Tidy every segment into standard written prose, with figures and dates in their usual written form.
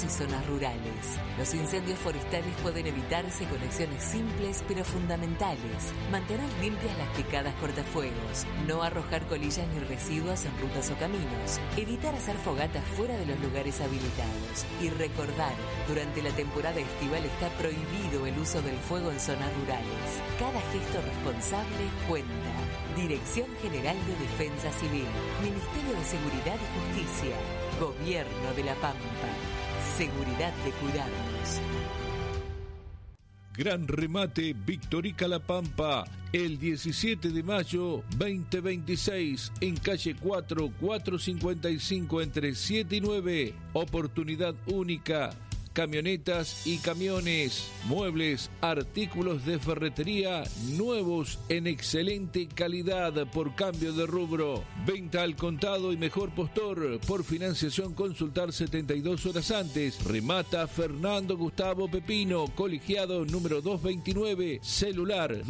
campos y zonas rurales. Los incendios forestales pueden evitarse con acciones simples pero fundamentales. Mantener limpias las picadas cortafuegos, no arrojar colillas ni residuos en rutas o caminos, evitar hacer fogatas fuera de los lugares habilitados y recordar, durante la temporada estival está prohibido el uso del fuego en zonas rurales. Cada gesto responsable cuenta. Dirección General de Defensa Civil, Ministerio de Seguridad y Justicia, Gobierno de La Pampa. Seguridad de cuidarnos. Gran remate Victorica La Pampa, el 17 de mayo 2026, en calle 4, 455 entre 7 y 9. Oportunidad única. Camionetas y camiones, muebles, artículos de ferretería nuevos en excelente calidad por cambio de rubro. Venta al contado y mejor postor. Por financiación consultar 72 horas antes. Remata Fernando Gustavo Pepino, colegiado número 229, celular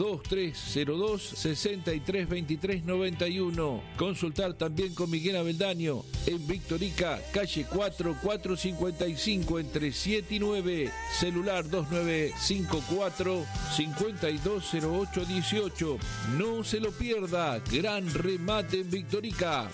2302-632391. Consultar también con Miguel Abeldaño en Victorica, calle 4, 455 entre 7 y 9, celular 2954-520818. No se lo pierda, gran remate en Victorica.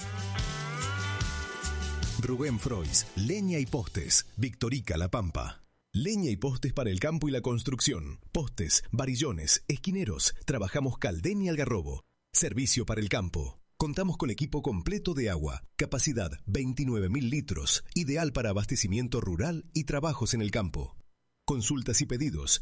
Rubén Frois, leña y postes, Victorica La Pampa. Leña y postes para el campo y la construcción. Postes, varillones, esquineros. Trabajamos Caldén y Algarrobo. Servicio para el campo. Contamos con equipo completo de agua, capacidad 29.000 litros, ideal para abastecimiento rural y trabajos en el campo. Consultas y pedidos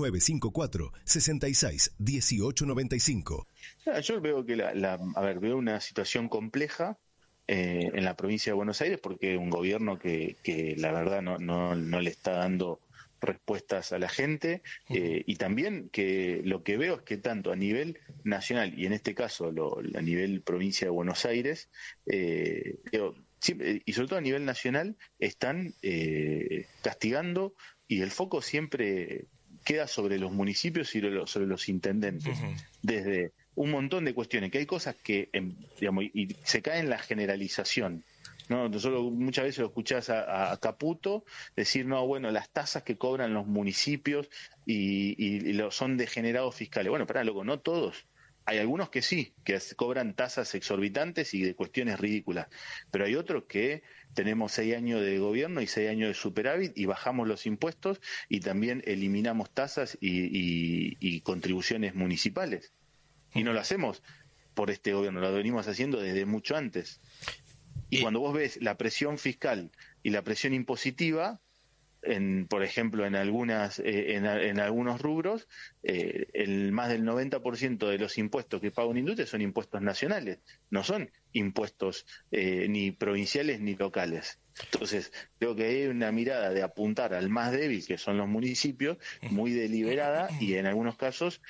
2954-66-1895. Yo veo que veo una situación compleja en la provincia de Buenos Aires, porque un gobierno que la verdad no le está dando respuestas a la gente, y también que lo que veo es que tanto a nivel nacional y en este caso a nivel provincia de Buenos Aires, y sobre todo a nivel nacional, están castigando, y el foco siempre queda sobre los municipios y sobre los intendentes, desde un montón de cuestiones, que hay cosas que y se cae en la generalización. No, solo muchas veces lo escuchás a Caputo decir, no, bueno, las tasas que cobran los municipios y son degenerados fiscales. Bueno, pará, loco, no todos. Hay algunos que sí, que cobran tasas exorbitantes y de cuestiones ridículas. Pero hay otros que tenemos 6 años de gobierno y 6 años de superávit y bajamos los impuestos y también eliminamos tasas y contribuciones municipales. Y no lo hacemos por este gobierno, lo venimos haciendo desde mucho antes. Y cuando vos ves la presión fiscal y la presión impositiva, por ejemplo, en algunos rubros, más del 90% de los impuestos que paga una industria son impuestos nacionales, no son impuestos ni provinciales ni locales. Entonces, creo que hay una mirada de apuntar al más débil, que son los municipios, muy deliberada y en algunos casos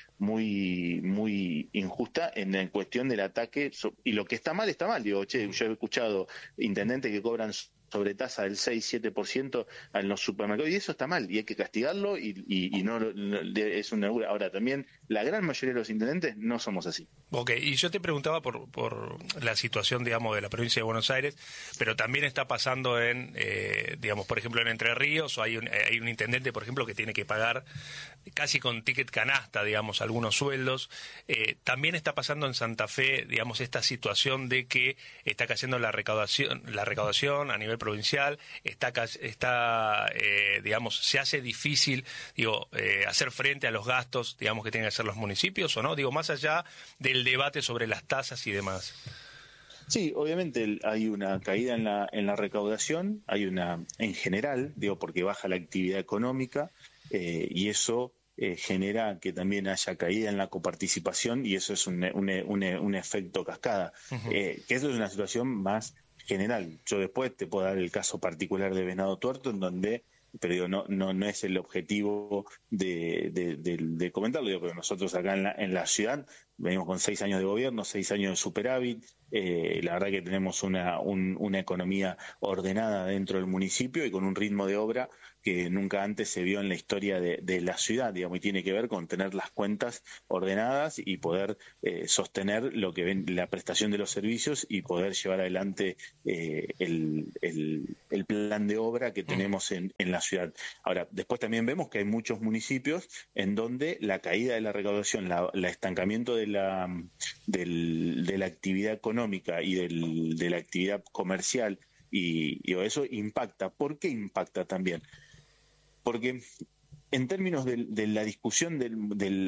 muy injusta en cuestión del ataque. Y lo que está mal, está mal. Digo, yo he escuchado intendentes que cobran sobretasa del 6-7% en los supermercados, y eso está mal, y hay que castigarlo, y no es una. Ahora, también la gran mayoría de los intendentes no somos así. Ok, y yo te preguntaba por la situación, digamos, de la provincia de Buenos Aires, pero también está pasando en, digamos, por ejemplo, en Entre Ríos, o hay un intendente, por ejemplo, que tiene que pagar casi con ticket canasta, digamos, algunos sueldos. También está pasando en Santa Fe, digamos, esta situación de que está cayendo la recaudación a nivel provincial, digamos, se hace difícil, hacer frente a los gastos, digamos, que tienen que hacer los municipios, o no, digo, más allá del debate sobre las tasas y demás. Sí, obviamente hay una caída en la recaudación, hay una, en general, porque baja la actividad económica, y eso genera que también haya caída en la coparticipación, y eso es un efecto cascada, que eso es una situación más general. Yo después te puedo dar el caso particular de Venado Tuerto, en donde, pero digo, no es el objetivo de comentarlo, pero nosotros acá en la ciudad venimos con 6 años de gobierno, 6 años de superávit. La verdad que tenemos una economía ordenada dentro del municipio y con un ritmo de obra que nunca antes se vio en la historia de la ciudad, digamos, y tiene que ver con tener las cuentas ordenadas y poder sostener lo que ven, la prestación de los servicios y poder llevar adelante el plan de obra que tenemos en la ciudad. Ahora, después también vemos que hay muchos municipios en donde la caída de la recaudación, el estancamiento de la actividad económica y de la actividad comercial y eso impacta. ¿Por qué impacta también? Porque en términos de la discusión del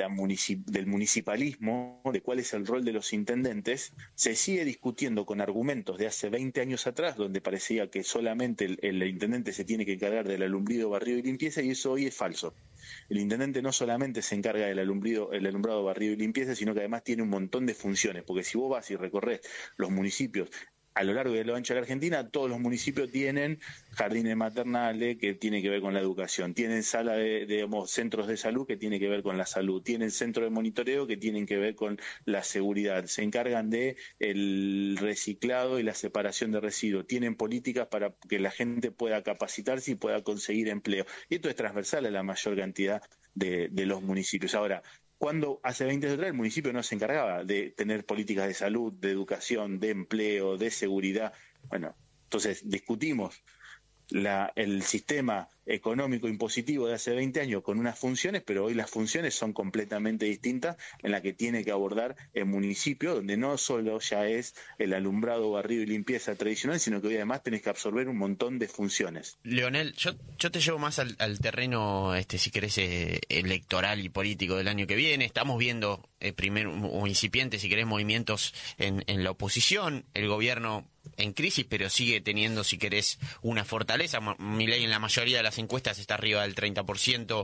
municipalismo, de cuál es el rol de los intendentes, se sigue discutiendo con argumentos de hace 20 años atrás, donde parecía que solamente el intendente se tiene que encargar del alumbrado, barrido y limpieza, y eso hoy es falso. El intendente no solamente se encarga del alumbrado, barrido y limpieza, sino que además tiene un montón de funciones, porque si vos vas y recorres los municipios a lo largo y a lo ancho de la Argentina, todos los municipios tienen jardines maternales que tienen que ver con la educación, tienen sala centros de salud que tienen que ver con la salud, tienen centro de monitoreo que tienen que ver con la seguridad, se encargan de el reciclado y la separación de residuos, tienen políticas para que la gente pueda capacitarse y pueda conseguir empleo. Y esto es transversal a la mayor cantidad de los municipios. Ahora, cuando hace 20 años atrás el municipio no se encargaba de tener políticas de salud, de educación, de empleo, de seguridad. Bueno, entonces discutimos el sistema económico impositivo de hace 20 años con unas funciones, pero hoy las funciones son completamente distintas, en la que tiene que abordar el municipio, donde no solo ya es el alumbrado, barrido y limpieza tradicional, sino que hoy además tenés que absorber un montón de funciones. Leonel, yo te llevo más al terreno, si querés, electoral y político del año que viene. Estamos viendo o incipientes, si querés, movimientos en la oposición, el gobierno en crisis, pero sigue teniendo, si querés, una fortaleza. Milei en la mayoría de las encuestas está arriba del 30%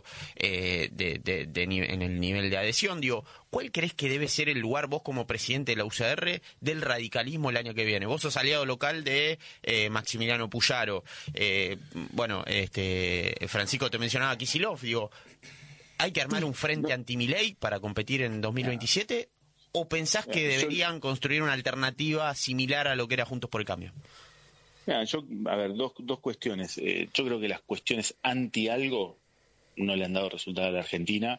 en el nivel de adhesión. Digo, ¿cuál crees que debe ser el lugar, vos como presidente de la UCR, del radicalismo el año que viene? Vos sos aliado local de Maximiliano Puyaro. Francisco te mencionaba a Kicillof. Digo, ¿hay que armar un frente anti-Milei para competir en 2027? ¿O pensás que deberían construir una alternativa similar a lo que era Juntos por el Cambio? Dos cuestiones. Yo creo que las cuestiones anti-algo no le han dado resultado a la Argentina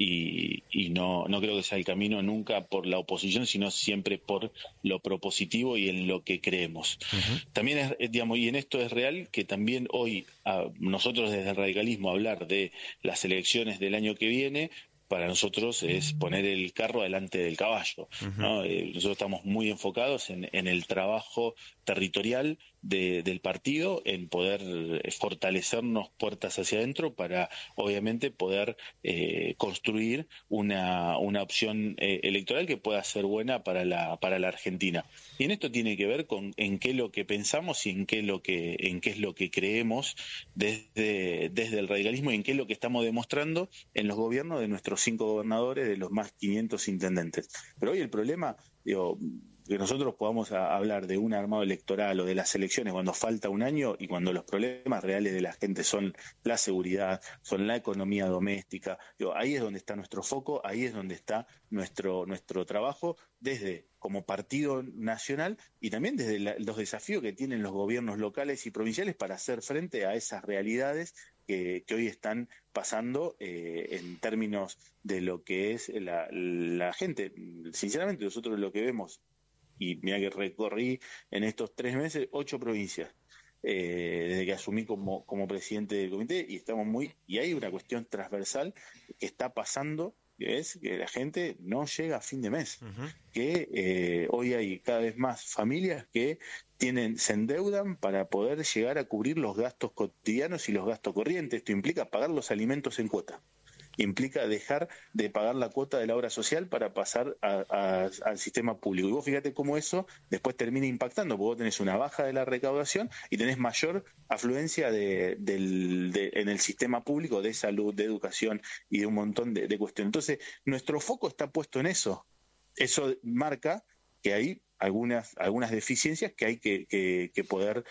y no creo que sea el camino nunca por la oposición, sino siempre por lo propositivo y en lo que creemos. Uh-huh. También y en esto es real que también hoy nosotros desde el radicalismo hablar de las elecciones del año que viene, para nosotros es poner el carro delante del caballo, ¿no? Nosotros estamos muy enfocados en el trabajo territorial del partido, en poder fortalecernos puertas hacia adentro para obviamente poder construir una opción electoral que pueda ser buena para la Argentina. Y en esto tiene que ver con en qué es lo que pensamos y en qué es lo que creemos desde el radicalismo y en qué es lo que estamos demostrando en los gobiernos de nuestros 5 gobernadores, de los más 500 intendentes. Pero hoy el problema, que nosotros podamos hablar de un armado electoral o de las elecciones cuando falta un año y cuando los problemas reales de la gente son la seguridad, son la economía doméstica, ahí es donde está nuestro foco, ahí es donde está nuestro trabajo desde como partido nacional y también desde los desafíos que tienen los gobiernos locales y provinciales para hacer frente a esas realidades que hoy están pasando en términos de lo que es la gente. Sinceramente, nosotros lo que vemos, y mira que recorrí en estos 3 meses 8 provincias, desde que asumí como presidente del comité, y hay una cuestión transversal que está pasando, que es que la gente no llega a fin de mes, que hoy hay cada vez más familias que se endeudan para poder llegar a cubrir los gastos cotidianos y los gastos corrientes. Esto implica pagar los alimentos en cuota, implica dejar de pagar la cuota de la obra social para pasar al sistema público. Y vos fíjate cómo eso después termina impactando, porque vos tenés una baja de la recaudación y tenés mayor afluencia en el sistema público de salud, de educación y de un montón de cuestiones. Entonces, nuestro foco está puesto en eso. Eso marca que ahí algunas deficiencias que hay que poder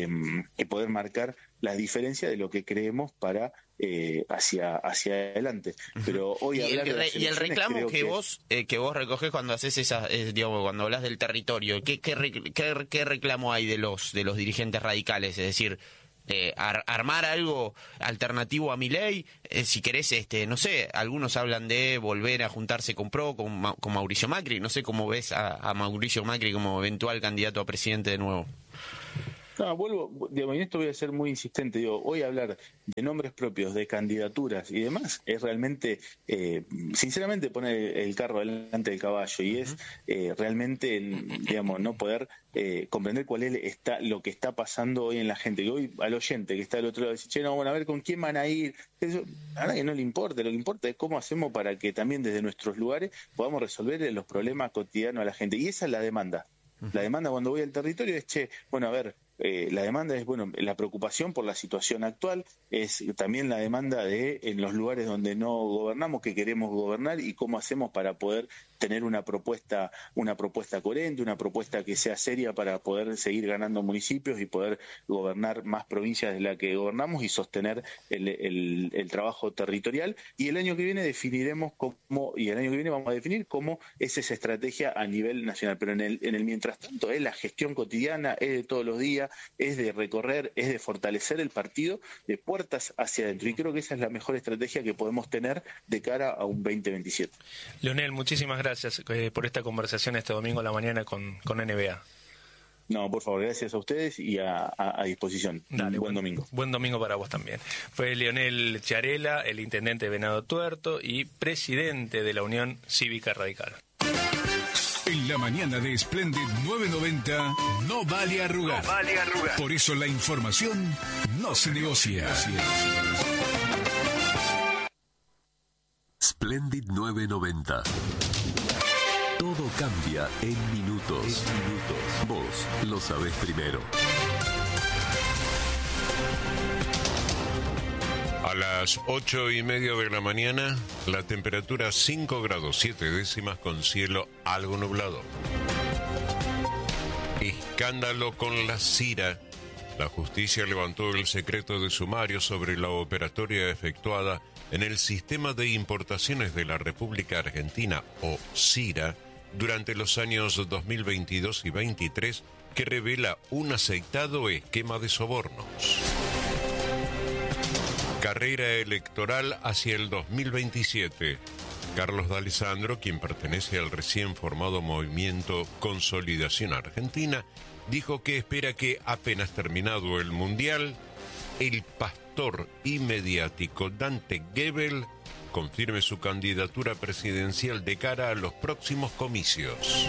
marcar la diferencia de lo que creemos para hacia adelante. Pero hoy y el reclamo que vos recoges cuando haces esas, cuando hablas del territorio, ¿qué reclamo hay de los dirigentes radicales? Es decir, armar algo alternativo a Milei, si querés, no sé, algunos hablan de volver a juntarse con PRO, con Mauricio Macri. No sé cómo ves a Mauricio Macri como eventual candidato a presidente de nuevo. No, en esto voy a ser muy insistente. Hoy hablar de nombres propios, de candidaturas y demás, es realmente, sinceramente, poner el carro delante del caballo, y es realmente, no poder comprender cuál es lo que está pasando hoy en la gente. Que hoy al oyente que está del otro lado dice, che, no, bueno, a ver con quién van a ir. A nadie no le importa, lo que importa es cómo hacemos para que también desde nuestros lugares podamos resolver los problemas cotidianos a la gente. Y esa es la demanda. La demanda cuando voy al territorio es, la demanda es, la preocupación por la situación actual, es también la demanda de en los lugares donde no gobernamos, que queremos gobernar y cómo hacemos para poder tener una propuesta coherente, una propuesta que sea seria para poder seguir ganando municipios y poder gobernar más provincias de la que gobernamos y sostener el trabajo territorial. Y el año que viene vamos a definir cómo es esa estrategia a nivel nacional. Pero en el mientras tanto es la gestión cotidiana, es de todos los días, es de recorrer, es de fortalecer el partido de puertas hacia adentro. Y creo que esa es la mejor estrategia que podemos tener de cara a un 2027. Leonel, muchísimas gracias por esta conversación este domingo a la mañana con NBA. No, por favor, gracias a ustedes y a disposición. Dale, buen domingo. Buen domingo para vos también. Fue Leonel Chiarella, el intendente de Venado Tuerto y presidente de la Unión Cívica Radical. En la mañana de Splendid 990 no vale arrugar. Por eso la información no se negocia. Splendid 990. Todo cambia en minutos. Vos lo sabés primero. A las 8:30 de la mañana, la temperatura 5 grados 7 décimas con cielo algo nublado. Escándalo con la CIRA. La justicia levantó el secreto de sumario sobre la operatoria efectuada en el Sistema de Importaciones de la República Argentina, o CIRA, durante los años 2022 y 2023, que revela un aceitado esquema de sobornos. Carrera electoral hacia el 2027. Carlos D'Alessandro, quien pertenece al recién formado movimiento Consolidación Argentina, dijo que espera que, apenas terminado el Mundial, el pastor y mediático Dante Gebel confirme su candidatura presidencial de cara a los próximos comicios.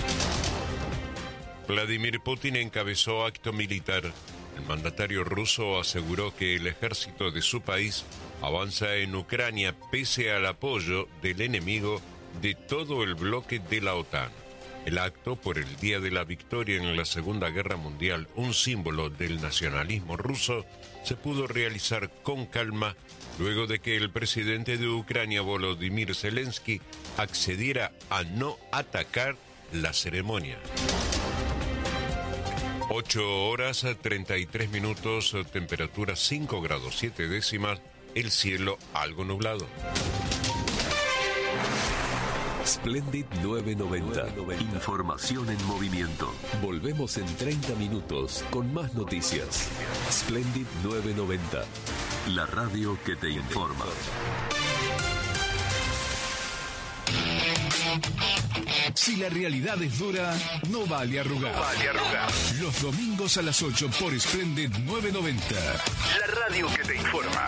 Vladimir Putin encabezó acto militar. El mandatario ruso aseguró que el ejército de su país avanza en Ucrania pese al apoyo del enemigo de todo el bloque de la OTAN. El acto por el Día de la Victoria en la Segunda Guerra Mundial, un símbolo del nacionalismo ruso, se pudo realizar con calma luego de que el presidente de Ucrania, Volodymyr Zelensky, accediera a no atacar la ceremonia. 8:33, temperatura 5 grados 7 décimas, el cielo algo nublado. Splendid 990. Información en movimiento. Volvemos en 30 minutos con más noticias. Splendid 990. La radio que te informa. Si la realidad es dura, no vale arrugar. Los domingos a las 8 por Splendid 990. La radio que te informa.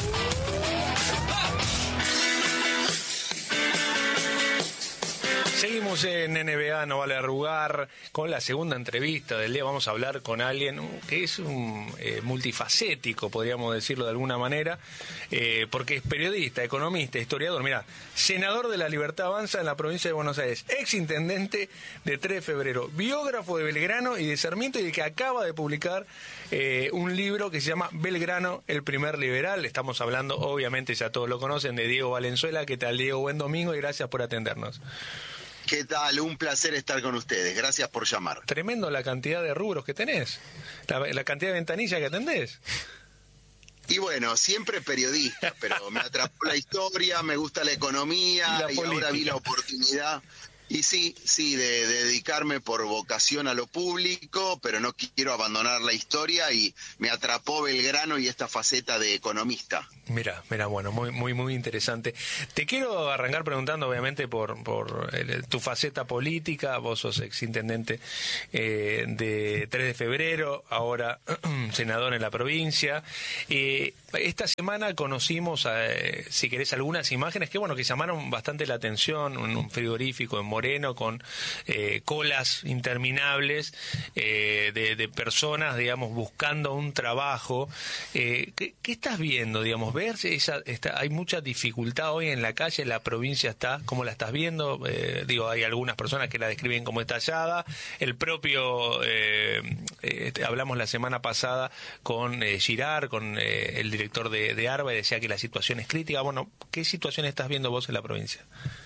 Seguimos en NBA, no vale arrugar, con la segunda entrevista del día. Vamos a hablar con alguien que es un multifacético, podríamos decirlo de alguna manera, porque es periodista, economista, historiador. Mirá, senador de La Libertad Avanza en la provincia de Buenos Aires, exintendente de 3 de febrero, biógrafo de Belgrano y de Sarmiento, y que acaba de publicar un libro que se llama Belgrano, el primer liberal. Estamos hablando, obviamente ya todos lo conocen, de Diego Valenzuela. ¿Qué tal, Diego? Buen domingo y gracias por atendernos. ¿Qué tal? Un placer estar con ustedes. Gracias por llamar. Tremendo la cantidad de rubros que tenés, la cantidad de ventanillas que atendés. Y bueno, siempre periodista, pero me atrapó la historia, me gusta la economía y ahora vi la oportunidad. Y sí, de dedicarme por vocación a lo público, pero no quiero abandonar la historia y me atrapó Belgrano y esta faceta de economista. Mira, bueno, muy interesante. Te quiero arrancar preguntando, obviamente, por tu faceta política. Vos sos exintendente de 3 de febrero, ahora senador en la provincia. Esta semana conocimos, si querés, algunas imágenes que llamaron bastante la atención. Un frigorífico en Moreno con colas interminables de personas, digamos, buscando un trabajo. ¿Qué estás viendo, digamos? ¿Ves? Hay mucha dificultad hoy en la calle, la provincia está, ¿cómo la estás viendo? Hay algunas personas que la describen como estallada. El propio, hablamos la semana pasada con Girard, con el director de ARBA, y decía que la situación es crítica. Bueno, ¿qué situación estás viendo vos en la provincia?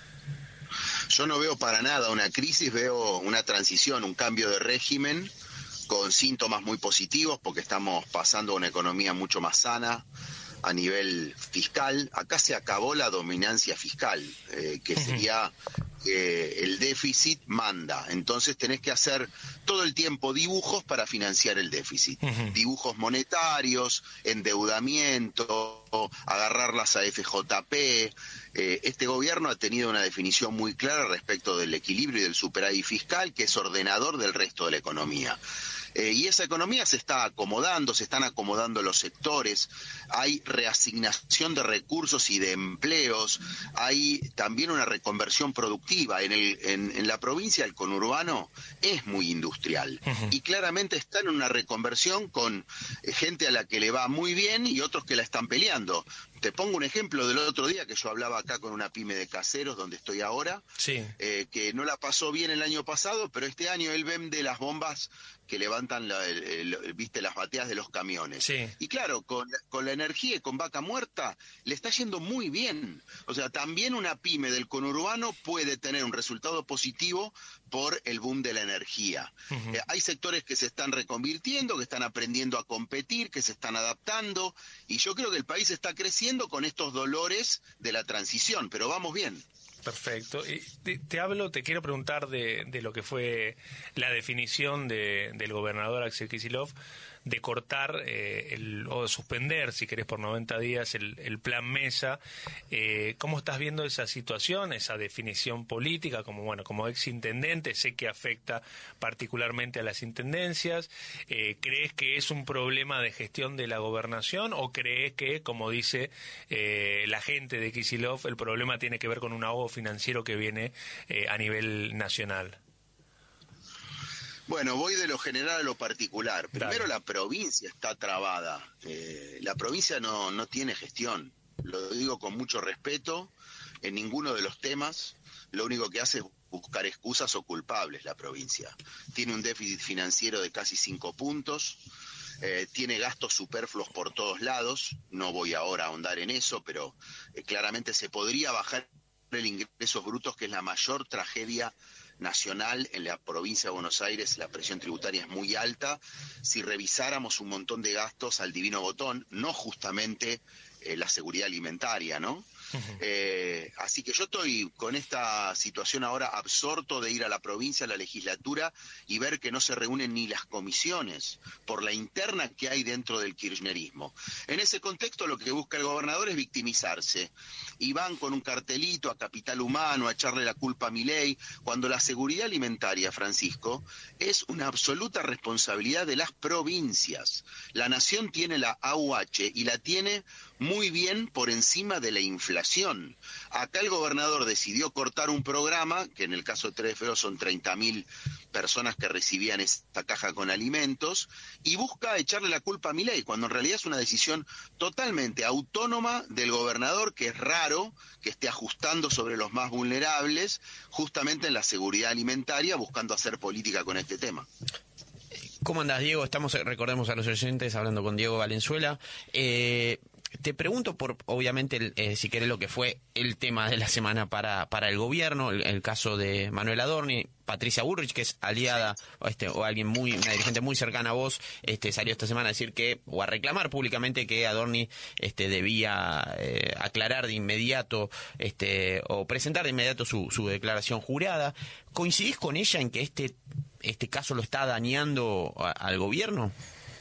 Yo no veo para nada una crisis, veo una transición, un cambio de régimen con síntomas muy positivos porque estamos pasando a una economía mucho más sana a nivel fiscal. Acá se acabó la dominancia fiscal, que sería que el déficit manda. Entonces tenés que hacer todo el tiempo dibujos para financiar el déficit. Dibujos monetarios, endeudamiento, agarrar las AFJP. Este gobierno ha tenido una definición muy clara respecto del equilibrio y del superávit fiscal, que es ordenador del resto de la economía. Y esa economía se está acomodando, se están acomodando los sectores, hay reasignación de recursos y de empleos, hay también una reconversión productiva. En la provincia el conurbano es muy industrial y claramente está en una reconversión con gente a la que le va muy bien y otros que la están peleando. Te pongo un ejemplo del otro día que yo hablaba acá con una pyme de caseros, donde estoy ahora, que no la pasó bien el año pasado, pero este año él vende las bombas que levantan las bateas de los camiones. Y claro, con la energía y con vaca muerta le está yendo muy bien. O sea, también una pyme del conurbano puede tener un resultado positivo por el boom de la energía. Hay sectores que se están reconvirtiendo, que están aprendiendo a competir, que se están adaptando, y yo creo que el país está creciendo con estos dolores de la transición, pero vamos bien. Perfecto. Y te quiero preguntar de lo que fue la definición del gobernador Axel Kicillof de cortar o suspender, si querés, por 90 días el plan Mesa. ¿Cómo estás viendo esa situación, esa definición política? Como exintendente, sé que afecta particularmente a las intendencias. ¿Crees que es un problema de gestión de la gobernación o crees que, como dice la gente de Kicillof, el problema tiene que ver con un ahogo financiero que viene a nivel nacional? Bueno, voy de lo general a lo particular. Primero, la provincia está trabada. La provincia no tiene gestión. Lo digo con mucho respeto. En ninguno de los temas, lo único que hace es buscar excusas o culpables la provincia. Tiene un déficit financiero de casi 5 puntos. Tiene gastos superfluos por todos lados. No voy ahora a ahondar en eso, pero claramente se podría bajar el ingresos brutos, que es la mayor tragedia nacional. En la provincia de Buenos Aires la presión tributaria es muy alta. Si revisáramos un montón de gastos al divino botón, no justamente la seguridad alimentaria, ¿no? Así que yo estoy con esta situación ahora absorto de ir a la provincia, a la legislatura, y ver que no se reúnen ni las comisiones por la interna que hay dentro del kirchnerismo. En ese contexto lo que busca el gobernador es victimizarse, y van con un cartelito a Capital Humano a echarle la culpa a Milei, cuando la seguridad alimentaria, Francisco, es una absoluta responsabilidad de las provincias. La nación tiene la AUH y la tiene muy bien por encima de la inflación. Acá el gobernador decidió cortar un programa, que en el caso de 3 de febrero son 30.000 personas que recibían esta caja con alimentos, y busca echarle la culpa a Milei, cuando en realidad es una decisión totalmente autónoma del gobernador, que es raro que esté ajustando sobre los más vulnerables, justamente en la seguridad alimentaria, buscando hacer política con este tema. ¿Cómo andás, Diego? Estamos, recordemos a los oyentes, hablando con Diego Valenzuela. Te pregunto por, obviamente, si querés, lo que fue el tema de la semana para el gobierno, el caso de Manuel Adorni. Patricia Bullrich, que es aliada o alguien una dirigente muy cercana a vos, salió esta semana a decir o a reclamar públicamente que Adorni debía aclarar de inmediato o presentar de inmediato su declaración jurada. ¿Coincidís con ella en que este caso lo está dañando al gobierno?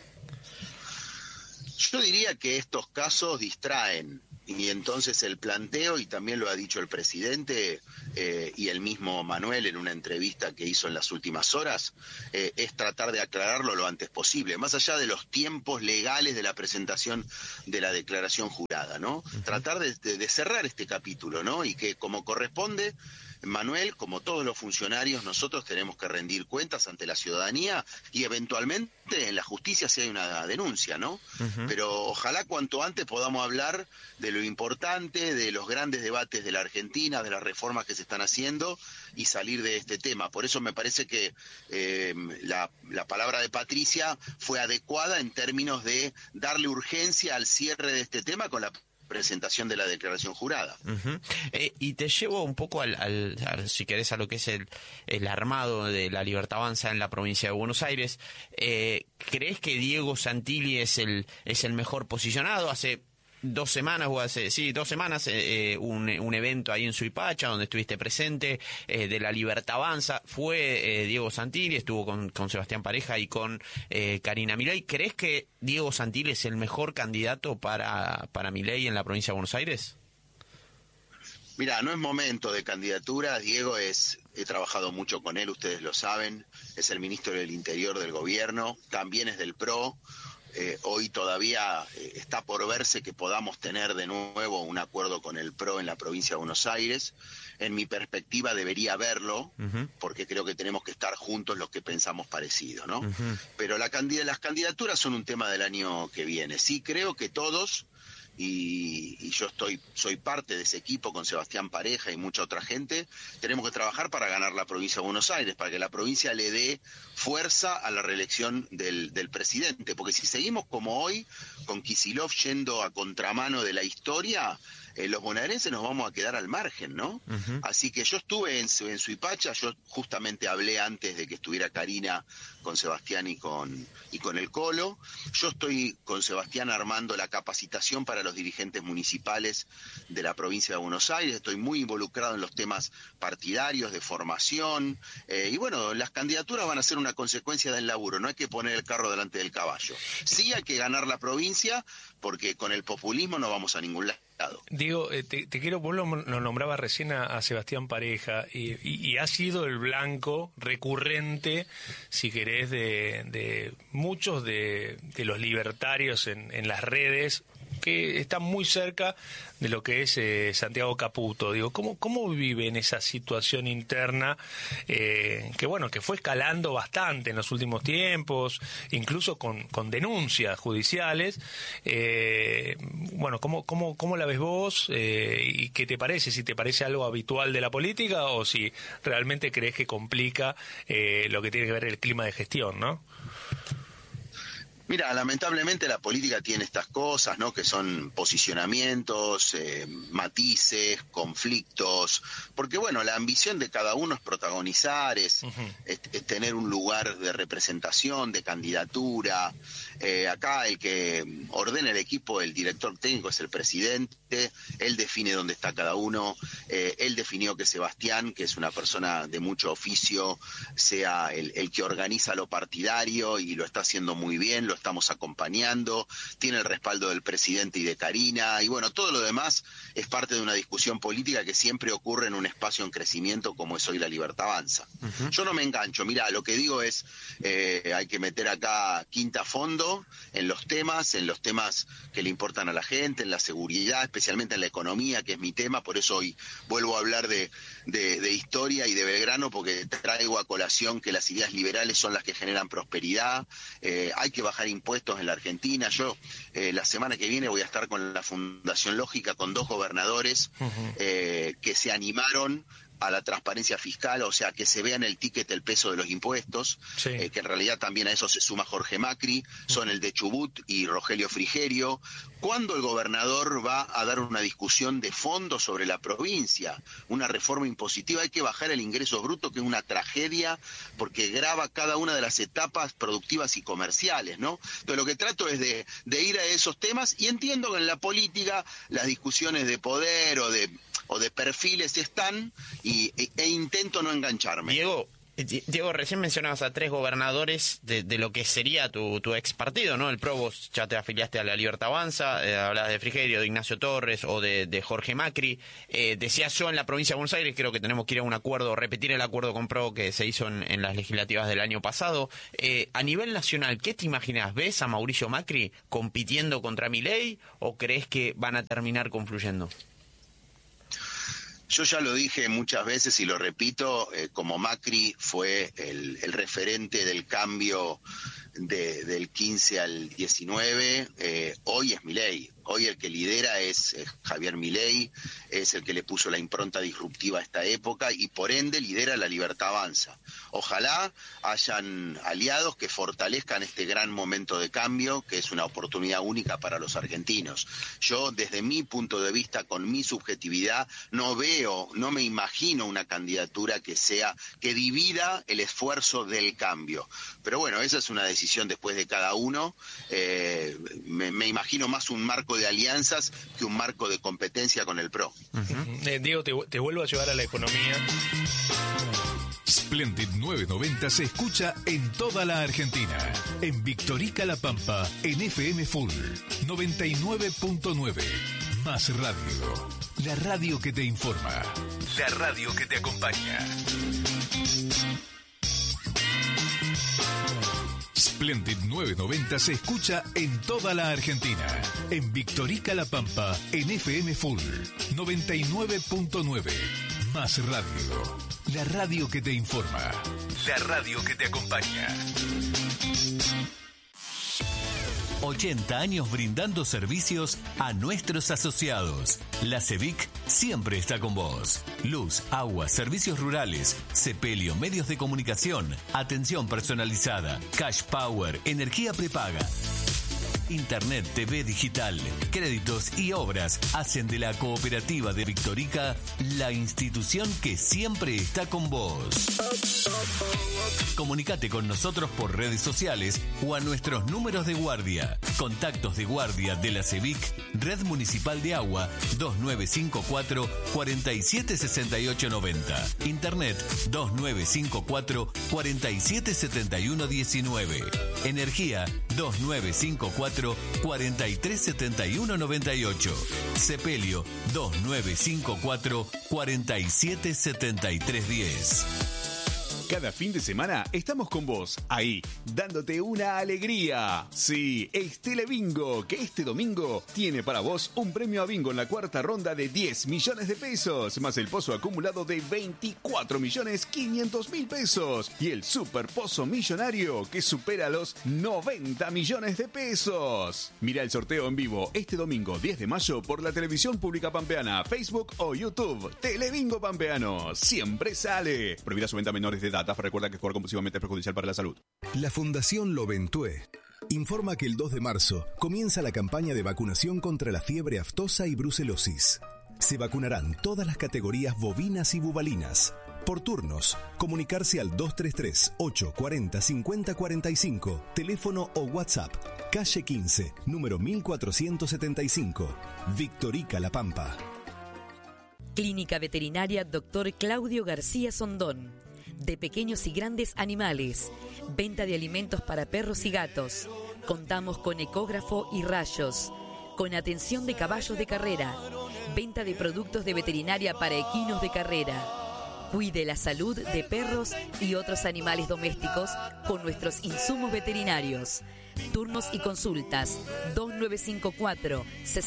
Yo diría que estos casos distraen, y entonces el planteo, y también lo ha dicho el presidente y el mismo Manuel en una entrevista que hizo en las últimas horas, es tratar de aclararlo lo antes posible, más allá de los tiempos legales de la presentación de la declaración jurada, ¿no? Uh-huh. Tratar de cerrar este capítulo, ¿no? Y que, como corresponde, Manuel, como todos los funcionarios, nosotros tenemos que rendir cuentas ante la ciudadanía y eventualmente en la justicia si hay una denuncia, ¿no? Uh-huh. Pero ojalá cuanto antes podamos hablar de lo importante, de los grandes debates de la Argentina, de las reformas que se están haciendo y salir de este tema. Por eso me parece que la palabra de Patricia fue adecuada en términos de darle urgencia al cierre de este tema con la presentación de la declaración jurada. Uh-huh. Y te llevo un poco si querés, a lo que es el armado de la Libertad Avanza en la provincia de Buenos Aires. ¿Crees que Diego Santilli es el mejor posicionado? Hace 2 semanas, un evento ahí en Suipacha donde estuviste presente, de la Libertad Avanza, fue Diego Santilli, estuvo con Sebastián Pareja y con Karina Milei. ¿Crees que Diego Santilli es el mejor candidato para Milei en la provincia de Buenos Aires? Mira, no es momento de candidatura. Diego he trabajado mucho con él, ustedes lo saben, es el ministro del Interior del gobierno, también es del PRO. Hoy todavía está por verse que podamos tener de nuevo un acuerdo con el PRO en la provincia de Buenos Aires. En mi perspectiva debería haberlo, uh-huh, porque creo que tenemos que estar juntos los que pensamos parecido, ¿no? Uh-huh. Pero las candidaturas son un tema del año que viene. Sí, creo que todos, y yo soy parte de ese equipo con Sebastián Pareja y mucha otra gente, tenemos que trabajar para ganar la provincia de Buenos Aires, para que la provincia le dé fuerza a la reelección del presidente, porque si seguimos como hoy, con Kicillof yendo a contramano de la historia, los bonaerenses nos vamos a quedar al margen, ¿no? Uh-huh. Así que yo estuve en Suipacha, yo justamente hablé antes de que estuviera Karina con Sebastián y con el Colo. Yo estoy con Sebastián armando la capacitación para los dirigentes municipales de la provincia de Buenos Aires, estoy muy involucrado en los temas partidarios, de formación, y bueno, las candidaturas van a ser una consecuencia del laburo, no hay que poner el carro delante del caballo. Sí hay que ganar la provincia, porque con el populismo no vamos a ningún lado. Diego, te quiero, vos lo nombraba recién a Sebastián Pareja y ha sido el blanco recurrente, si querés, de muchos de los libertarios en las redes, que están muy cerca de lo que es Santiago Caputo. Digo, ¿cómo viven esa situación interna que fue escalando bastante en los últimos tiempos, incluso con denuncias judiciales? ¿Cómo la ves vos? ¿Y qué te parece? Si te parece algo habitual de la política o si realmente crees que complica lo que tiene que ver el clima de gestión, ¿no? Mira, lamentablemente la política tiene estas cosas, ¿no? Que son posicionamientos, matices, conflictos, porque bueno, la ambición de cada uno es protagonizar, es tener un lugar de representación, de candidatura. Acá el que ordena el equipo, el director técnico, es el presidente, él define dónde está cada uno, él definió que Sebastián, que es una persona de mucho oficio, sea el que organiza lo partidario y lo está haciendo muy bien, lo estamos acompañando, tiene el respaldo del presidente y de Karina, y bueno, todo lo demás es parte de una discusión política que siempre ocurre en un espacio en crecimiento como es hoy la Libertad Avanza. Uh-huh. Yo no me engancho, mirá, lo que digo es, hay que meter acá quinta a fondo en los temas que le importan a la gente, en la seguridad, especialmente en la economía, que es mi tema, por eso hoy vuelvo a hablar de historia y de Belgrano, porque traigo a colación que las ideas liberales son las que generan prosperidad, hay que bajar impuestos en la Argentina. Yo la semana que viene voy a estar con la Fundación Lógica, con 2 gobernadores que se animaron a la transparencia fiscal, o sea, que se vea en el ticket el peso de los impuestos, Sí. Que en realidad también a eso se suma Jorge Macri, son el de Chubut y Rogelio Frigerio. ¿Cuándo el gobernador va a dar una discusión de fondo sobre la provincia? Una reforma impositiva, hay que bajar el ingreso bruto, que es una tragedia, porque grava cada una de las etapas productivas y comerciales, ¿no? Entonces lo que trato es de ir a esos temas, y entiendo que en la política las discusiones de poder o de perfiles están, e intento no engancharme. Diego, recién mencionabas a 3 gobernadores de lo que sería tu ex partido, ¿no? El PRO, vos ya te afiliaste a la Libertad Avanza, hablabas de Frigerio, de Ignacio Torres o de Jorge Macri. Decías yo en la provincia de Buenos Aires, creo que tenemos que ir a un acuerdo, repetir el acuerdo con PRO que se hizo en las legislativas del año pasado. A nivel nacional, ¿qué te imaginas? ¿Ves a Mauricio Macri compitiendo contra Milei o crees que van a terminar confluyendo? Yo ya lo dije muchas veces y lo repito, como Macri fue el referente del cambio del 15 al 19, hoy es Milei. Hoy el que lidera es Javier Milei, es el que le puso la impronta disruptiva a esta época y por ende lidera la Libertad Avanza. Ojalá hayan aliados que fortalezcan este gran momento de cambio, que es una oportunidad única para los argentinos. Yo, desde mi punto de vista, con mi subjetividad, no me imagino una candidatura que divida el esfuerzo del cambio. Pero bueno, esa es una decisión después de cada uno. Me imagino más un marco de alianzas que un marco de competencia con el PRO. Diego, te vuelvo a llevar a la economía. Splendid 990 se escucha en toda la Argentina. En Victorica La Pampa, en FM Full 99.9. Más radio. La radio que te informa. La radio que te acompaña. Splendid 990 se escucha en toda la Argentina. En Victorica La Pampa, en FM Full 99.9. Más radio. La radio que te informa. La radio que te acompaña. 80 años brindando servicios a nuestros asociados. La CEVIC siempre está con vos. Luz, agua, servicios rurales, sepelio, medios de comunicación, atención personalizada, cash power, energía prepaga. Internet, TV digital, créditos y obras hacen de la cooperativa de Victorica la institución que siempre está con vos. Comunicate con nosotros por redes sociales o a nuestros números de guardia. Contactos de guardia de la CEVIC, Red Municipal de Agua 2954 476890. Internet 2954 477119. Energía 2954 437198. Sepelio 2954 477310. Cada fin de semana estamos con vos, ahí, dándote una alegría. Sí, es Telebingo, que este domingo tiene para vos un premio a bingo en la cuarta ronda de 10 millones de pesos, más el pozo acumulado de 24.500.000 pesos y el super pozo millonario que supera los 90 millones de pesos. Mira el sorteo en vivo este domingo 10 de mayo por la televisión pública pampeana, Facebook o YouTube. Telebingo Pampeano, siempre sale. Prohibida su venta a menores de edad. Recuerda que jugar compulsivamente es perjudicial para la salud. La Fundación Loventué informa que el 2 de marzo comienza la campaña de vacunación contra la fiebre aftosa y brucelosis. Se vacunarán todas las categorías bovinas y bubalinas. Por turnos, comunicarse al 233-840-5045, teléfono o WhatsApp, calle 15, número 1475, Victorica La Pampa. Clínica Veterinaria Dr. Claudio García Sondón. De pequeños y grandes animales. Venta de alimentos para perros y gatos. Contamos con ecógrafo y rayos. Con atención de caballos de carrera. Venta de productos de veterinaria para equinos de carrera. Cuide la salud de perros y otros animales domésticos con nuestros insumos veterinarios. Turnos y consultas 2954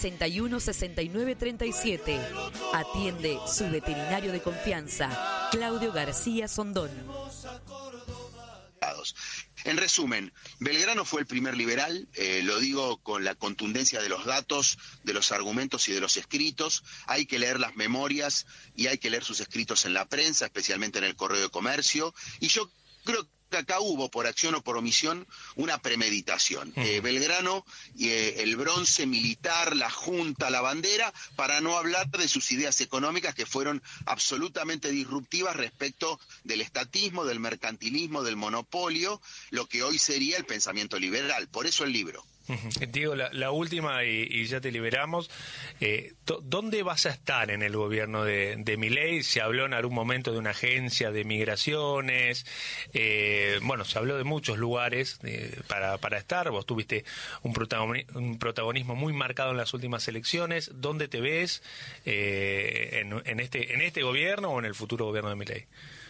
616937. Atiende su veterinario de confianza, Claudio García Sondón. En resumen, Belgrano fue el primer liberal, lo digo con la contundencia de los datos, de los argumentos y de los escritos. Hay que leer las memorias y hay que leer sus escritos en la prensa, especialmente en el Correo de Comercio. Y yo creo que acá hubo, por acción o por omisión, una premeditación. Belgrano, el bronce militar, la junta, la bandera, para no hablar de sus ideas económicas que fueron absolutamente disruptivas respecto del estatismo, del mercantilismo, del monopolio, lo que hoy sería el pensamiento liberal. Por eso el libro. Diego, la última y ya te liberamos. ¿Dónde vas a estar en el gobierno de Milei? Se habló en algún momento de una agencia de migraciones. Se habló de muchos lugares para estar. Vos tuviste un protagonismo muy marcado en las últimas elecciones. ¿Dónde te ves en este gobierno o en el futuro gobierno de Milei?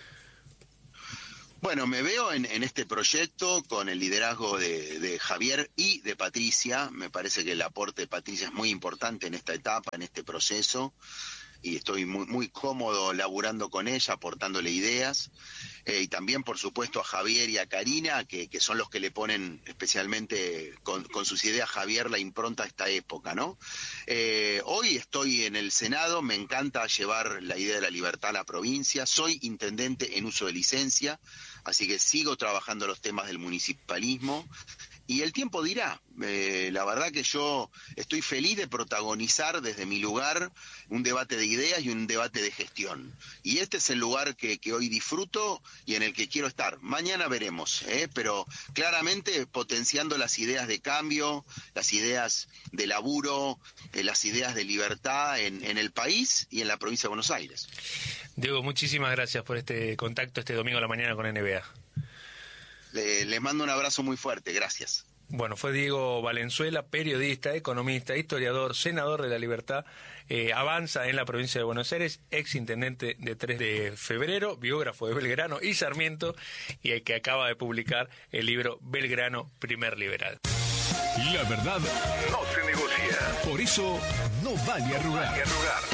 Bueno, me veo en este proyecto con el liderazgo de Javier y de Patricia. Me parece que el aporte de Patricia es muy importante en esta etapa, en este proceso, y estoy muy, muy cómodo laburando con ella, aportándole ideas. Y también, por supuesto, a Javier y a Karina, que son los que le ponen especialmente con sus ideas, Javier, la impronta a esta época, ¿no? Hoy estoy en el Senado, me encanta llevar la idea de la libertad a la provincia. Soy intendente en uso de licencia, así que sigo trabajando los temas del municipalismo. Y el tiempo dirá. La verdad que yo estoy feliz de protagonizar desde mi lugar un debate de ideas y un debate de gestión. Y este es el lugar que hoy disfruto y en el que quiero estar. Mañana veremos, pero claramente potenciando las ideas de cambio, las ideas de laburo, las ideas de libertad en el país y en la provincia de Buenos Aires. Diego, muchísimas gracias por este contacto este domingo a la mañana con NBA. Les mando un abrazo muy fuerte, gracias. Bueno, fue Diego Valenzuela, periodista, economista, historiador, senador de La Libertad, avanza en la provincia de Buenos Aires, ex intendente de 3 de febrero, biógrafo de Belgrano y Sarmiento, y el que acaba de publicar el libro Belgrano, primer liberal. La verdad no se negocia. Por eso no vale arrugar.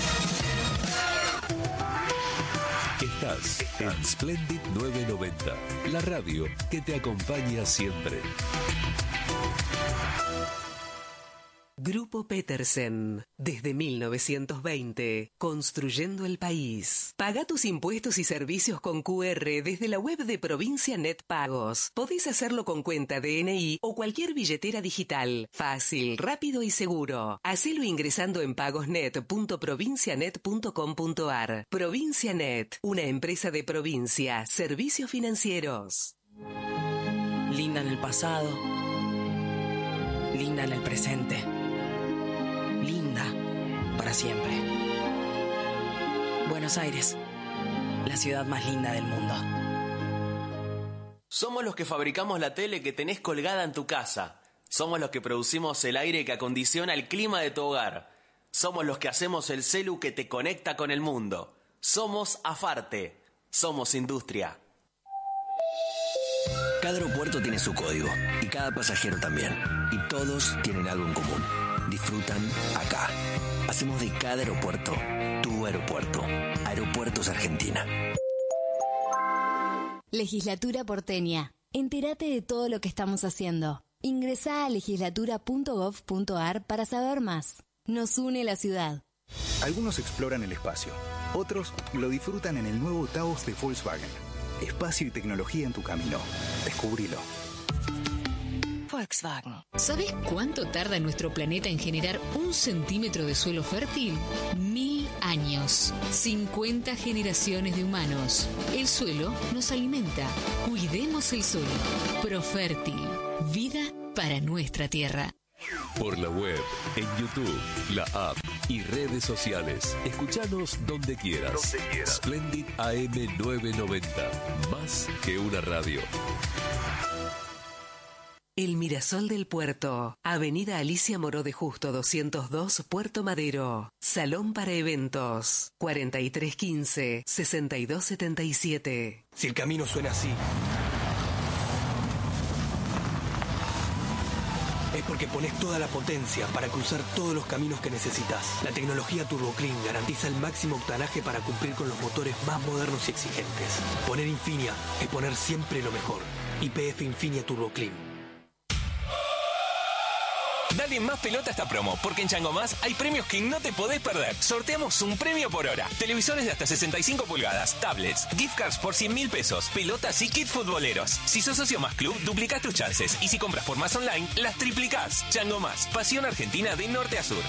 Estás en Splendid 990, la radio que te acompaña siempre. Grupo Petersen, desde 1920, construyendo el país. Paga tus impuestos y servicios con QR desde la web de Provincia Net Pagos. Podés hacerlo con cuenta DNI o cualquier billetera digital. Fácil, rápido y seguro. Hacelo ingresando en pagosnet.provincianet.com.ar. Provincia Net, una empresa de provincia, servicios financieros. Linda en el pasado, linda en el presente. Linda para siempre. Buenos Aires, la ciudad más linda del mundo. Somos los que fabricamos la tele que tenés colgada en tu casa. Somos los que producimos el aire que acondiciona el clima de tu hogar. Somos los que hacemos el celu que te conecta con el mundo. Somos Afarte. Somos industria. Cada aeropuerto tiene su código y cada pasajero también. Y todos tienen algo en común. Disfrutan acá. Hacemos de cada aeropuerto tu aeropuerto. Aeropuertos Argentina. Legislatura porteña. Entérate de todo lo que estamos haciendo. Ingresá a legislatura.gov.ar para saber más. Nos une la ciudad. Algunos exploran el espacio. Otros lo disfrutan en el nuevo Taos de Volkswagen. Espacio y tecnología en tu camino. Descubrilo. Volkswagen. ¿Sabes cuánto tarda nuestro planeta en generar 1 centímetro de suelo fértil? 1000 años. 50 generaciones de humanos. El suelo nos alimenta. Cuidemos el suelo. Profértil. Vida para nuestra tierra. Por la web, en YouTube, la app y redes sociales. Escuchanos donde quieras. Splendid AM 990. Más que una radio. El Mirasol del Puerto, Avenida Alicia Moró de Justo 202, Puerto Madero. Salón para eventos, 4315-6277. Si el camino suena así, es porque pones toda la potencia para cruzar todos los caminos que necesitas. La tecnología Turbo Clean garantiza el máximo octanaje para cumplir con los motores más modernos y exigentes. Poner Infinia es poner siempre lo mejor. YPF Infinia Turbo Clean. Dale más pelota a esta promo, porque en Chango Más hay premios que no te podés perder. Sorteamos un premio por hora. Televisores de hasta 65 pulgadas, tablets, gift cards por 100.000 pesos, pelotas y kits futboleros. Si sos socio Más Club, duplicás tus chances. Y si compras por Más Online, las triplicás. Chango Más, pasión argentina de norte a sur.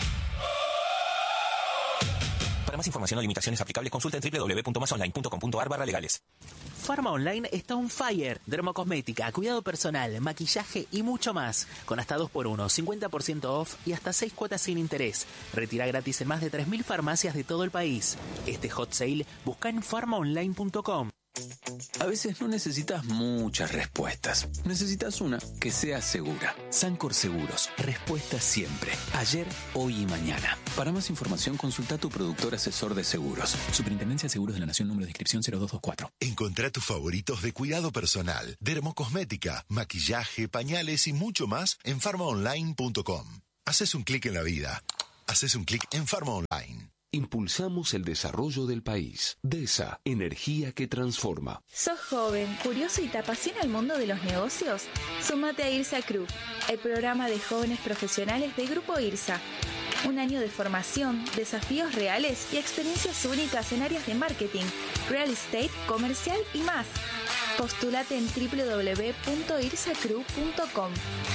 Para más información o limitaciones aplicables, consulta en www.masonline.com.ar/legales. Pharma Online está on fire. Dermocosmética, cuidado personal, maquillaje y mucho más. Con hasta 2x1, 50% off y hasta 6 cuotas sin interés. Retira gratis en más de 3.000 farmacias de todo el país. Este hot sale busca en pharmaonline.com. A veces no necesitas muchas respuestas. Necesitas una que sea segura. Sancor Seguros. Respuesta siempre. Ayer, hoy y mañana. Para más información, consulta a tu productor asesor de seguros. Superintendencia de Seguros de la Nación, número de inscripción 0224. Encontrá tus favoritos de cuidado personal, dermocosmética, maquillaje, pañales y mucho más en pharmaonline.com. Haces un clic en la vida. Haces un clic en Pharma Online. Impulsamos el desarrollo del país. DESA, energía que transforma. ¿Sos joven, curioso y te apasiona el mundo de los negocios? Súmate a IRSA Crew, el programa de jóvenes profesionales de Grupo IRSA. Un año de formación, desafíos reales y experiencias únicas en áreas de marketing, real estate, comercial y más. Postúlate en www.irsacrew.com.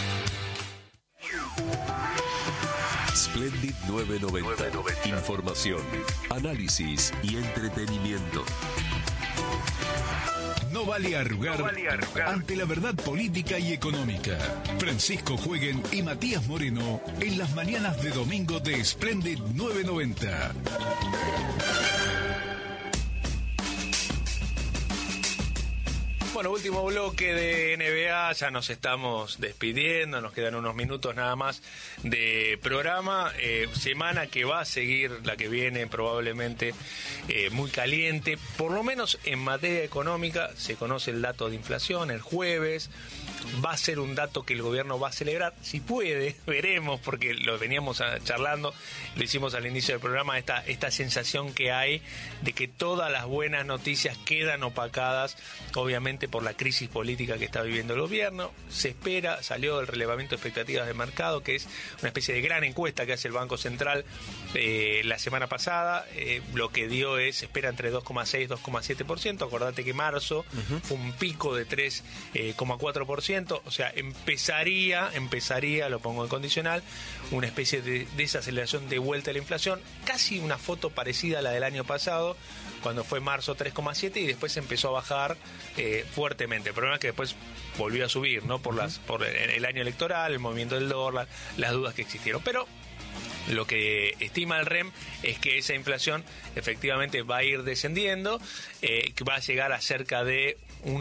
Splendid 990. Información, análisis y entretenimiento. No vale arrugar ante la verdad política y económica. Francisco Jueguen y Matías Moreno en las mañanas de domingo de Splendid 990. Bueno, último bloque de NBA, ya nos estamos despidiendo, nos quedan unos minutos nada más de programa. Semana que va a seguir, la que viene probablemente muy caliente, por lo menos en materia económica. Se conoce el dato de inflación el jueves. Va a ser un dato que el gobierno va a celebrar, si puede, veremos, porque lo veníamos charlando, lo hicimos al inicio del programa, esta sensación que hay de que todas las buenas noticias quedan opacadas, obviamente por la crisis política que está viviendo el gobierno. Se espera, salió el relevamiento de expectativas de mercado, que es una especie de gran encuesta que hace el Banco Central la semana pasada. Lo que dio es, espera entre 2,6 y 2,7%. Acordate que marzo fue un pico de 3,4%. O sea, empezaría, lo pongo en condicional, una especie de desaceleración de vuelta a la inflación, casi una foto parecida a la del año pasado, cuando fue marzo 3,7 y después empezó a bajar fuertemente. El problema es que después volvió a subir, ¿no? Por el año electoral, el movimiento del dólar, las dudas que existieron. Pero lo que estima el REM es que esa inflación efectivamente va a ir descendiendo, que va a llegar a cerca de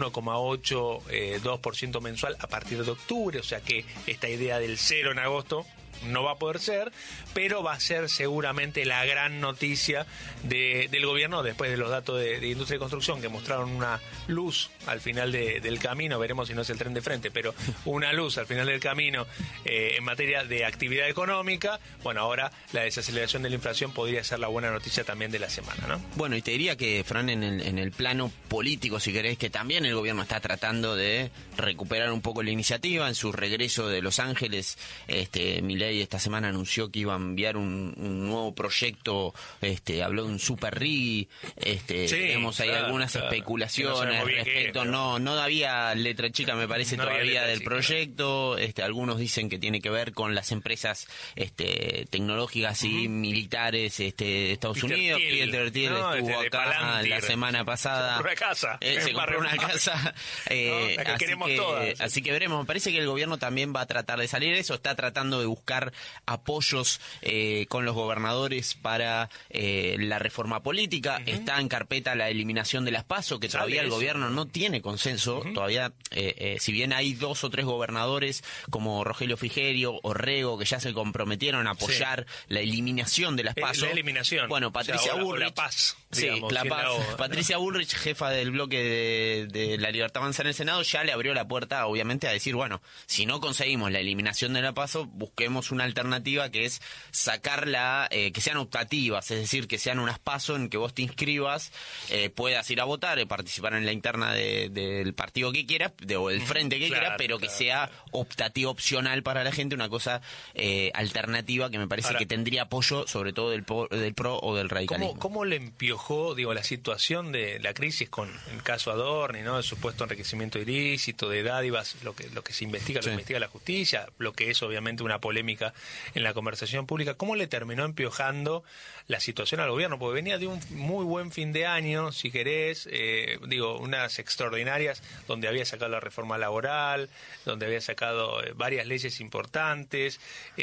1,82% mensual a partir de octubre, o sea que esta idea del 0 en agosto no va a poder ser, pero va a ser seguramente la gran noticia del gobierno después de los datos de industria y construcción que mostraron una luz al final del camino. Veremos si no es el tren de frente, pero una luz al final del camino en materia de actividad económica. Bueno, ahora la desaceleración de la inflación podría ser la buena noticia también de la semana, ¿no? Bueno, y te diría que, Fran, en el plano político, si querés, que también el gobierno está tratando de recuperar un poco la iniciativa. En su regreso de Los Ángeles, Milei esta semana anunció que iba a enviar un nuevo proyecto, habló de un super RIGI, tenemos ahí algunas especulaciones al respecto, no había letra chica, me parece, no todavía del proyecto. Algunos dicen que tiene que ver con las empresas tecnológicas y militares de Estados Unidos. Peter Thiel estuvo acá la semana pasada, se compró una casa, así que veremos. Me parece que el gobierno también va a tratar de salir de eso, está tratando de buscar apoyos con los gobernadores para la reforma política. Está en carpeta la eliminación de las PASO, que todavía el gobierno no tiene consenso. Todavía, si bien hay 2 o 3 gobernadores como Rogelio Frigerio o Rego que ya se comprometieron a apoyar la eliminación de las PASO. La eliminación. Bueno, Patricia Bullrich. La paz. Digamos, la paz. Patricia Bullrich, jefa del bloque de La Libertad Avanza en el Senado, ya le abrió la puerta, obviamente, a decir, bueno, si no conseguimos la eliminación de la PASO, busquemos una alternativa que es sacarla, que sean optativas, es decir, que sean unas PASO en que vos te inscribas, puedas ir a votar, participar en la interna del partido que quieras, o del frente que quieras, pero que sea optativa, opcional para la gente, una cosa alternativa que me parece que tendría apoyo, sobre todo del PRO o del radicalismo. ¿Cómo le empiojó, la situación de la crisis con el caso Adorni, ¿no? El supuesto enriquecimiento ilícito, de dádivas, lo que se investiga, lo que investiga la justicia, lo que es obviamente una polémica en la conversación pública? ¿Cómo le terminó empiojando la situación al gobierno? Porque venía de un muy buen fin de año, si querés, unas extraordinarias donde había sacado la reforma laboral, donde había sacado varias leyes importantes.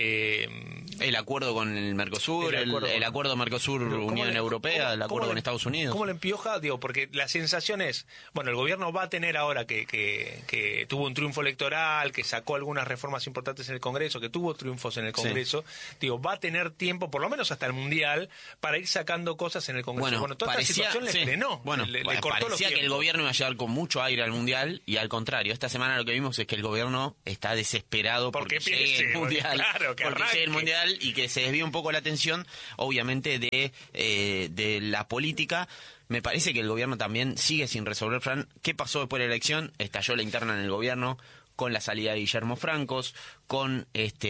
El acuerdo con el Mercosur, el acuerdo Mercosur-Unión Europea, el acuerdo con Estados Unidos. ¿Cómo le empioja? Porque la sensación es, el gobierno va a tener ahora que tuvo un triunfo electoral, que sacó algunas reformas importantes en el Congreso, que tuvo triunfos en el Congreso, va a tener tiempo, por lo menos hasta el Mundial, para ir sacando cosas en el Congreso. Toda esta situación le frenó, le cortó los tiempos. Parecía que el gobierno iba a llegar con mucho aire al Mundial, y al contrario, esta semana lo que vimos es que el gobierno está desesperado porque llegue el Mundial, llegue el Mundial, y que se desvíe un poco la atención, obviamente, de la política. Me parece que el gobierno también sigue sin resolver, Fran. ¿Qué pasó después de la elección? Estalló la interna en el gobierno, con la salida de Guillermo Francos, con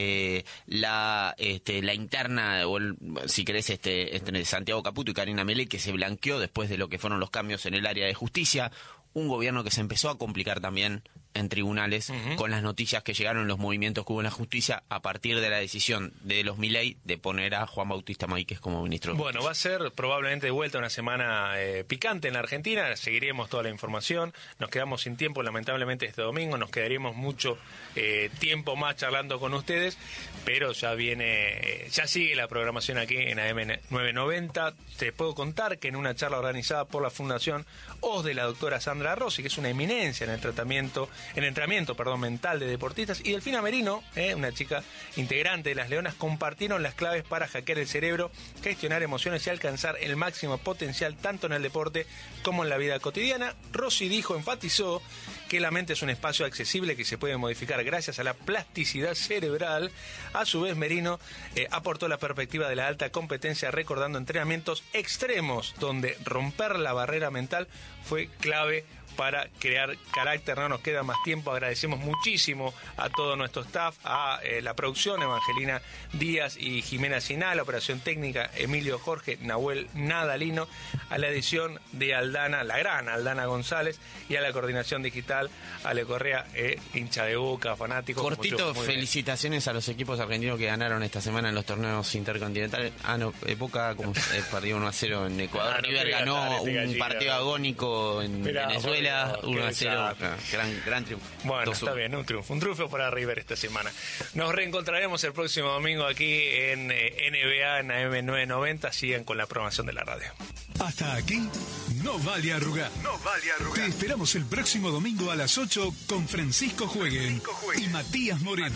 la interna, o si querés, entre Santiago Caputo y Karina Milei, que se blanqueó después de lo que fueron los cambios en el área de justicia. Un gobierno que se empezó a complicar también en tribunales con las noticias que llegaron, los movimientos que hubo en la justicia a partir de la decisión de los Milei de poner a Juan Bautista Máquez como ministro. Bueno, va a ser probablemente de vuelta una semana picante en la Argentina. Seguiremos toda la información. Nos quedamos sin tiempo, lamentablemente, este domingo. Nos quedaríamos mucho tiempo más charlando con ustedes, pero ya sigue la programación aquí en AM990. Te puedo contar que en una charla organizada por la Fundación Oz de la doctora Sandra Rossi, que es una eminencia en el entrenamiento mental de deportistas, y Delfina Merino, una chica integrante de Las Leonas, compartieron las claves para hackear el cerebro, gestionar emociones y alcanzar el máximo potencial tanto en el deporte como en la vida cotidiana. Rossi enfatizó que la mente es un espacio accesible que se puede modificar gracias a la plasticidad cerebral. A su vez, Merino aportó la perspectiva de la alta competencia, recordando entrenamientos extremos donde romper la barrera mental fue clave para crear carácter. No nos queda más tiempo. Agradecemos muchísimo a todo nuestro staff, a la producción, Evangelina Díaz y Jimena Siná, a la operación técnica, Emilio Jorge, Nahuel Nadalino, a la edición de Aldana, la gran Aldana González, y a la coordinación digital, Ale Correa, hincha de Boca, fanático. Cortito, felicitaciones a los equipos argentinos que ganaron esta semana en los torneos intercontinentales. Boca perdió 1-0 en Ecuador. River ganó un partido agónico en Venezuela. 1-0, gran triunfo. Bueno, está bien, un triunfo para River esta semana. Nos reencontraremos el próximo domingo aquí en NBA, en AM990. Sigan con la programación de la radio. Hasta aquí, no vale arrugar. Te esperamos el próximo domingo a las 8 con Francisco Jueguen y Matías Moreno.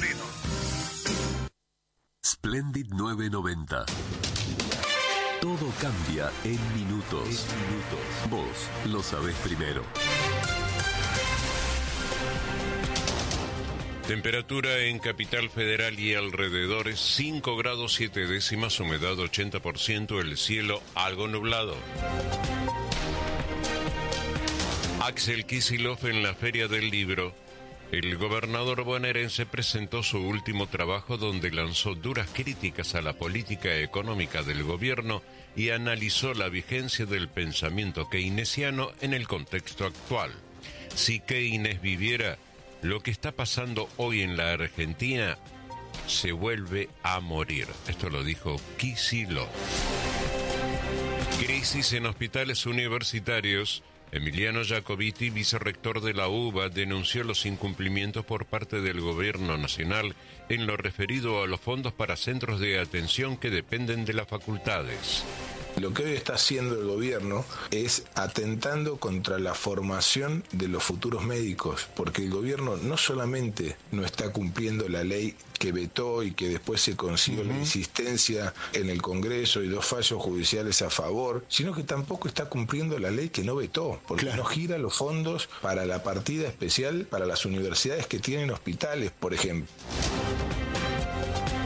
Splendid 990. Todo cambia en minutos. Vos lo sabés primero. Temperatura en Capital Federal y alrededores 5 grados 7 décimas, humedad 80%, el cielo algo nublado. Axel Kicillof en la Feria del Libro. El gobernador bonaerense presentó su último trabajo donde lanzó duras críticas a la política económica del gobierno y analizó la vigencia del pensamiento keynesiano en el contexto actual. Si Keynes viviera lo que está pasando hoy en la Argentina, se vuelve a morir. Esto lo dijo Kicillof. Crisis en hospitales universitarios. Emiliano Jacobiti, vicerrector de la UBA, denunció los incumplimientos por parte del gobierno nacional en lo referido a los fondos para centros de atención que dependen de las facultades. Lo que hoy está haciendo el gobierno es atentando contra la formación de los futuros médicos, porque el gobierno no solamente no está cumpliendo la ley que vetó y que después se consiguió la insistencia en el Congreso y 2 fallos judiciales a favor, sino que tampoco está cumpliendo la ley que no vetó, porque no gira los fondos para la partida especial para las universidades que tienen hospitales, por ejemplo.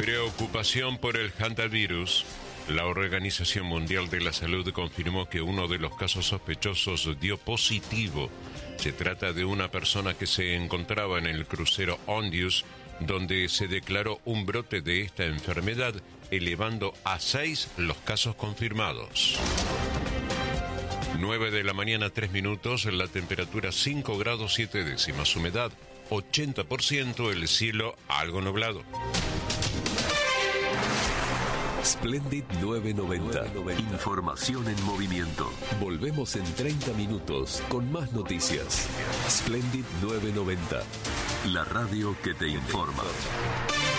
Preocupación por el hantavirus. La Organización Mundial de la Salud confirmó que uno de los casos sospechosos dio positivo. Se trata de una persona que se encontraba en el crucero Ondius, donde se declaró un brote de esta enfermedad, elevando a 6 los casos confirmados. 9 de la mañana, 3 minutos, la temperatura 5 grados 7 décimas, humedad 80%, el cielo algo nublado. Splendid 990. Información en movimiento. Volvemos en 30 minutos con más noticias. Splendid 990. La radio que te informa.